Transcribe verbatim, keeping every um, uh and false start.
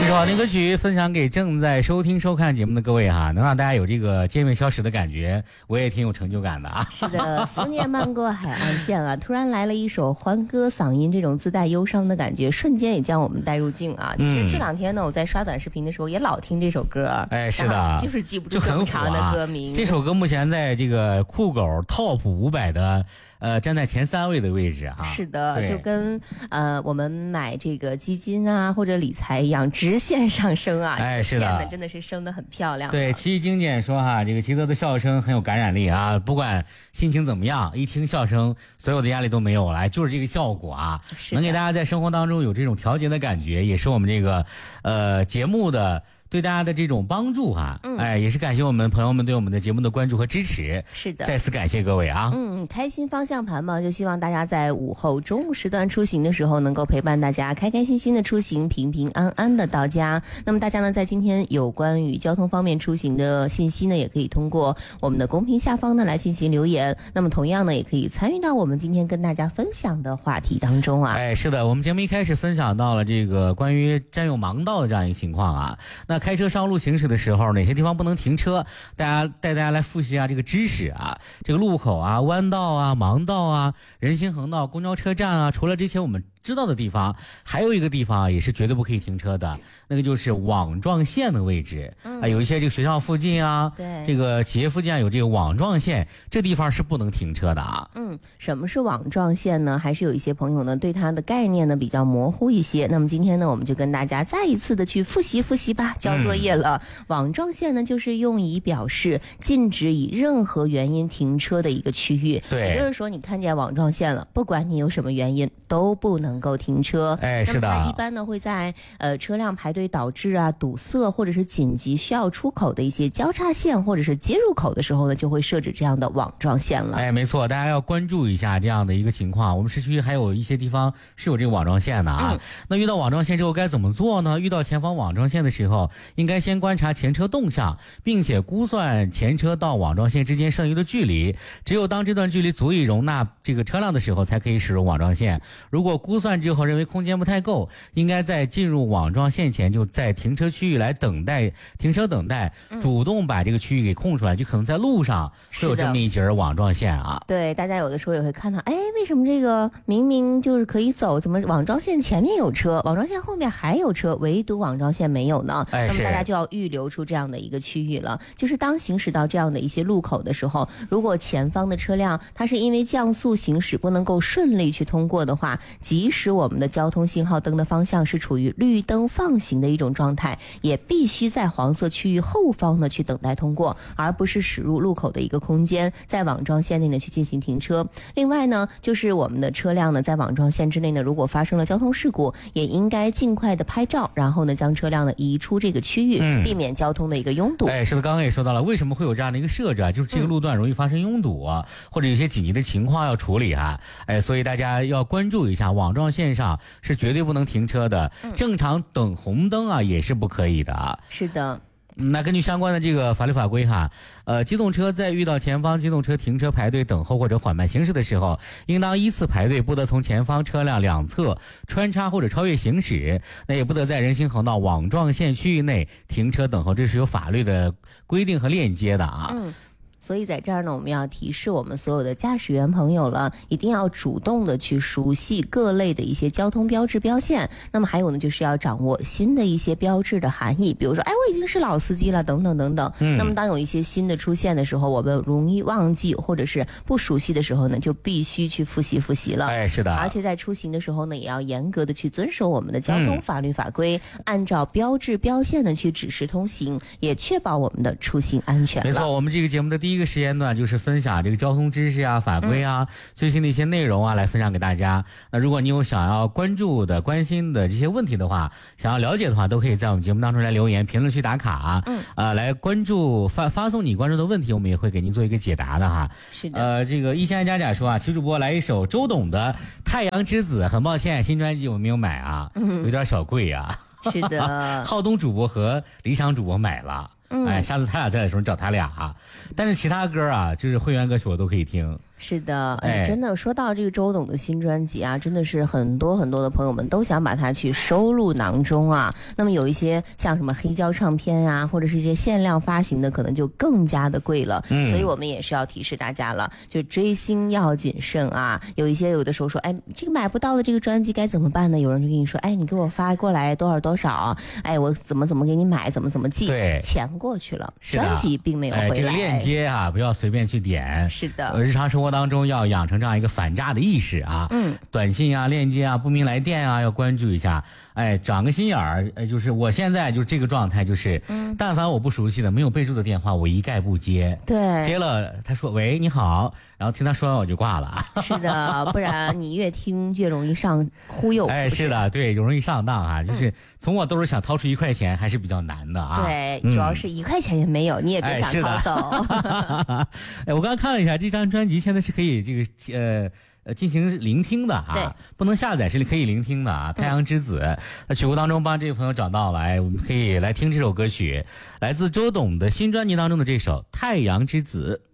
首好听歌曲分享给正在收听收看节目的各位哈，能让大家有这个见面消失的感觉，我也挺有成就感的啊。 是的，思念漫过海岸线啊，突然来了一首欢歌，嗓音这种自带忧伤的感觉，瞬间也将我们带入境啊。其实这两天呢，我在刷短视频的时候也老听这首歌， 哎，是的， 就是记不住这么长的歌名。 这首歌目前在这个酷狗 Top 五百的呃站在前三位的位置啊。 是的，就跟呃我们买这个基金啊或者理财一样，直线上升啊。 哎，是的， 线呢真的是升得很漂亮。 对，奇遇精简说哈，这个齐泽的笑声很有感染力啊，不管心情怎么样，一听笑声，所有的压力都没有了，就是这个效果啊，能给大家在生活当中有这种调节的感觉，也是我们这个呃节目的对大家的这种帮助哈、啊嗯，哎，也是感谢我们朋友们对我们的节目的关注和支持。 是的， 再次感谢各位啊。 嗯，开心方向盘嘛，就希望大家在午后、中午时段出行的时候，能够陪伴大家开开心心的出行，平平安安的到家。那么大家呢，在今天有关于交通方面出行的信息呢，也可以通过我们的公屏下方呢来进行留言。那么同样呢，也可以参与到我们今天跟大家分享的话题当中啊。 哎，是的，我们节目一开始分享到了这个关于占用盲道的这样一个情况啊。那开车上路行驶的时候，哪些地方不能停车？大家带大家来复习一下这个知识啊，这个路口啊、弯道啊、盲道啊、人行横道、公交车站啊，除了这些我们知道的地方，还有一个地方也是绝对不可以停车的，那个就是网状线的位置、嗯、啊，有一些这个学校附近啊， 对， 这个企业附近啊有这个网状线，这地方是不能停车的啊。 嗯，什么是网状线呢？还是有一些朋友呢对它的概念呢比较模糊一些。那么今天呢，我们就跟大家再一次的去复习复习吧，交作业了。嗯、网状线呢，就是用以表示禁止以任何原因停车的一个区域。 对， 也就是说，你看见网状线了，不管你有什么原因，都不能能够停车。 哎，是的。 那么它一般呢会在呃车辆排队导致啊堵塞或者是紧急需要出口的一些交叉线或者是接入口的时候呢，就会设置这样的网状线了。 哎，没错，大家要关注一下这样的一个情况。我们市区还有一些地方是有这个网状线的啊。嗯、那遇到网状线之后该怎么做呢？遇到前方网状线的时候，应该先观察前车动向，并且估算前车到网状线之间剩余的距离。只有当这段距离足以容纳这个车辆的时候，才可以使用网状线。如果估算之后认为空间不太够，应该在进入网状线前就在停车区域来等待停车等待、嗯、主动把这个区域给空出来，就可能在路上会有这么一节网状线啊。 对，大家有的时候也会看到，哎，为什么这个明明就是可以走，怎么网状线前面有车，网状线后面还有车，唯独网状线没有呢？ 哎， 那么大家就要预留出这样的一个区域了。就是当行驶到这样的一些路口的时候，如果前方的车辆它是因为降速行驶不能够顺利去通过的话，即使我们的交通信号灯的方向是处于绿灯放行的一种状态，也必须在黄色区域后方呢去等待通过，而不是驶入路口的一个空间，在网状线内呢去进行停车。另外呢，就是我们的车辆呢在网状线之内呢，如果发生了交通事故，也应该尽快的拍照，然后呢将车辆呢移出这个区域、嗯、避免交通的一个拥堵。 哎，是的，刚刚也说到了为什么会有这样的一个设置啊，就是这个路段容易发生拥堵、啊嗯、或者有些紧急的情况要处理啊。哎，所以大家要关注一下，网状线上是绝对不能停车的、嗯、正常等红灯啊也是不可以的啊。 是的。 那根据相关的这个法律法规哈，呃，机动车在遇到前方机动车停车排队等候或者缓慢行驶的时候，应当依次排队，不得从前方车辆两侧穿插或者超越行驶，那也不得在人行横道网状线区域内停车等候，这是有法律的规定和链接的啊。 嗯。所以在这儿呢，我们要提示我们所有的驾驶员朋友了，一定要主动的去熟悉各类的一些交通标志标线。那么还有呢，就是要掌握新的一些标志的含义，比如说，哎，我已经是老司机了，等等等等。嗯。那么当有一些新的出现的时候，我们容易忘记或者是不熟悉的时候呢，就必须去复习复习了。 哎，是的。 而且在出行的时候呢，也要严格的去遵守我们的交通法律法规，嗯、按照标志标线呢去指示通行，也确保我们的出行安全了。 没错，我们这个节目的第一个时间段就是分享这个交通知识啊、法规啊、嗯、最新的一些内容啊，来分享给大家。那如果你有想要关注的、关心的这些问题的话，想要了解的话，都可以在我们节目当中来留言、评论区打卡啊，嗯，呃，来关注发发送你关注的问题，我们也会给您做一个解答的哈。 是的。 呃，这个一千爱佳佳说啊，齐主播来一首周董的《太阳之子》，很抱歉，新专辑我没有买啊，嗯、有点小贵啊。 是的。 浩东主播和理想主播买了。嗯、哎，下次他俩再来的时候找他俩、啊，但是其他歌啊，就是会员歌曲我都可以听。 是的，哎，真的说到这个周董的新专辑啊，真的是很多很多的朋友们都想把它去收入囊中啊。那么有一些像什么黑胶唱片啊，或者是一些限量发行的，可能就更加的贵了。嗯，所以我们也是要提示大家了，就追星要谨慎啊。有一些有的时候说，哎，这个买不到的这个专辑该怎么办呢？有人就跟你说，哎，你给我发过来多少多少，哎，我怎么怎么给你买，怎么怎么寄， 对， 钱过去了，专辑并没有回来。 哎，这个链接啊，不要随便去点。 是的， 日常生活当中要养成这样一个反诈的意识啊，嗯，短信啊、链接啊、不明来电啊，要关注一下。哎，长个心眼儿，哎，就是我现在就是这个状态，就是，嗯，但凡我不熟悉的、没有备注的电话，我一概不接。 对， 接了他说喂你好，然后听他说完我就挂了。 是的，不然你越听越容易上忽悠。 哎，是的，对，容易上当啊，就是从我兜里想掏出一块钱还是比较难的啊。 对，主要是一块钱也没有，嗯、你也别想掏走。 哎，我刚刚看了一下这张专辑，现在是可以这个呃。呃，进行聆听的啊，不能下载，是可以聆听的啊。太阳之子，那曲库当中帮这位朋友找到了，哎，我们可以来听这首歌曲，来自周董的新专辑当中的这首《太阳之子》。